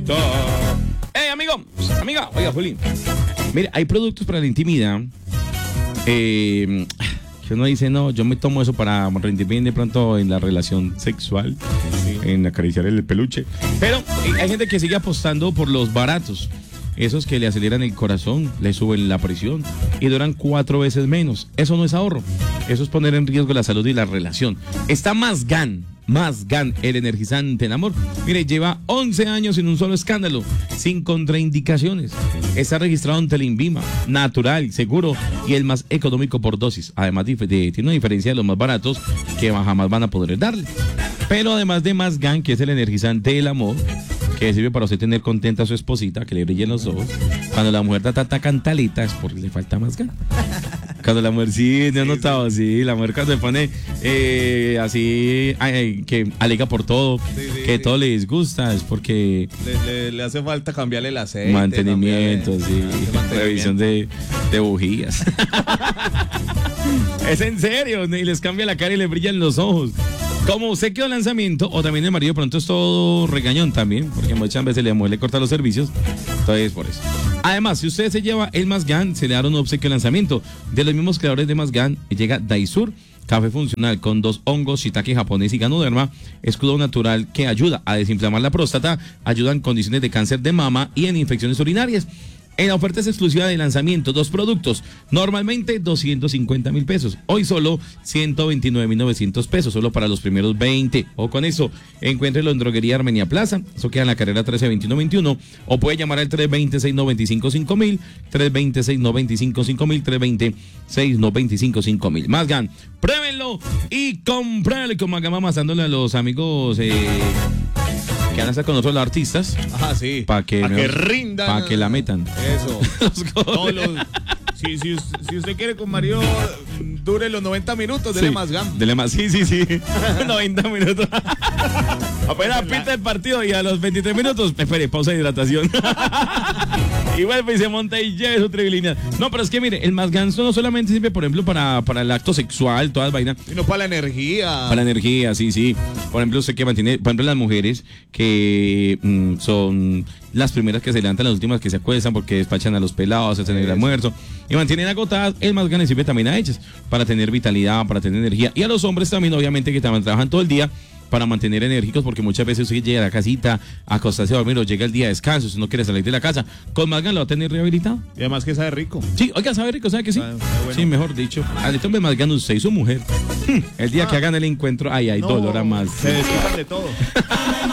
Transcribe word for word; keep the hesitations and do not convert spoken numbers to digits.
producto. Hey, amigo, amiga, oiga, Juli. Mire, hay productos para la intimidad. Eh, que uno dice, no, yo me tomo eso para rendir bien de pronto en la relación sexual, sí, en acariciar el peluche. Pero hay gente que sigue apostando por los baratos. Esos que le aceleran el corazón, le suben la presión y duran cuatro veces menos. Eso no es ahorro. Eso es poner en riesgo la salud y la relación. Está Mazgan. Mazgan, el energizante en amor. Mire, lleva once años sin un solo escándalo, sin contraindicaciones. Está registrado en Telinvima, natural, seguro y el más económico por dosis. Además, de, de, tiene una diferencia de los más baratos que jamás van a poder darle. Pero además de Mazgan, que es el energizante del amor, que sirve para usted tener contenta a su esposita, que le brillen los ojos. Cuando la mujer está tan cantalita es porque le falta más ganas. Cuando la mujer, sí, ¿no he notado? Sí, sí, la mujer cuando se pone eh, así, ay, que alega por todo, sí, sí, que sí, todo le disgusta, es porque... Le, le, le hace falta cambiarle el aceite. Mantenimiento, cambiarle, sí, mantenimiento. Revisión de, de bujías. Es en serio, y les cambia la cara y le brillan los ojos. Como usted quedó lanzamiento, o también el marido pronto es todo regañón también, porque muchas veces la mujer le corta los servicios, entonces por eso. Además, si usted se lleva el Mazgan, se le dará un obsequio de lanzamiento. De los mismos creadores de Mazgan, llega Daisur, café funcional con dos hongos, shiitake japonés y ganoderma, escudo natural que ayuda a desinflamar la próstata, ayuda en condiciones de cáncer de mama y en infecciones urinarias. En la oferta es exclusiva de lanzamiento, dos productos, normalmente doscientos cincuenta mil pesos, hoy solo ciento veintinueve mil novecientos pesos, solo para los primeros veinte. O con eso, encuéntrelo en Droguería Armenia Plaza, eso queda en la carrera trece veintiuno veintiuno, o puede llamar al tres dos cero, seis nueve cinco, cinco mil, tres dos cero, seis nueve cinco, cinco mil, tres dos cero, seis nueve cinco, cinco mil. Mazgan, pruébenlo y comprárenlo, como Mazgan amasándole a los amigos eh, que van a estar con nosotros los artistas. Ajá, sí. Para que, pa que rindan. Para que la metan. Eso. Los los, si, si, si usted quiere con Mario, dure los noventa minutos, dele sí, Mazgan. Dele más, sí, sí, sí. noventa minutos. Apenas pinta el partido y a los veintitrés minutos, espere, pausa de hidratación. Y vuelve y se monta y lleve su tribilínea. No, pero es que mire, el Mazgan no solamente sirve, por ejemplo, para, para el acto sexual, todas vainas. Sino para la energía. Para la energía, sí, sí. Por ejemplo, usted que mantiene, por ejemplo, las mujeres que mmm, son las primeras que se levantan, las últimas que se acuestan porque despachan a los pelados, hacen el almuerzo y mantienen agotadas, el Mazgan les sirve también a ellas para tener vitalidad, para tener energía. Y a los hombres también, obviamente, que también trabajan todo el día para mantener enérgicos, porque muchas veces usted llega a la casita a acostarse a dormir o llega el día de descanso, si no quiere salir de la casa, con Mazgan lo va a tener rehabilitado. Y además que sabe rico. Sí, oiga, sabe rico, ¿sabe que sí? Sabe, sabe bueno. Sí, mejor dicho. Al tome Mazgan usted y su mujer. El día ah. que hagan el encuentro, ay, hay no, dolor a más. Se desquitan de todo.